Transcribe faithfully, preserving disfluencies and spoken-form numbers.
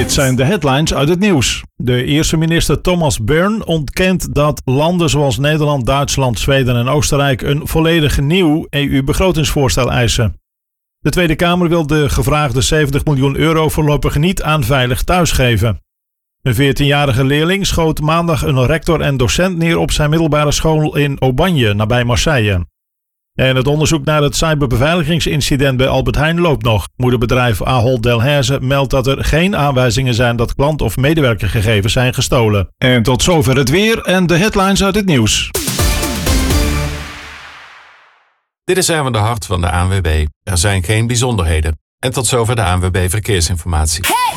Dit zijn de headlines uit het nieuws. De eerste minister Thomas Bern ontkent dat landen zoals Nederland, Duitsland, Zweden en Oostenrijk een volledig nieuw E U-begrotingsvoorstel eisen. De Tweede Kamer wil de gevraagde zeventig miljoen euro voorlopig niet aan Veilig Thuis geven. Een veertienjarige leerling schoot maandag een rector en docent neer op zijn middelbare school in Aubagne, nabij Marseille. En het onderzoek naar het cyberbeveiligingsincident bij Albert Heijn loopt nog. Moederbedrijf Ahold Delhaize meldt dat er geen aanwijzingen zijn dat klant- of medewerkergegevens zijn gestolen. En tot zover het weer en de headlines uit het nieuws. Dit is Erwin de Hart van de A N W B. Er zijn geen bijzonderheden. En tot zover de A N W B Verkeersinformatie.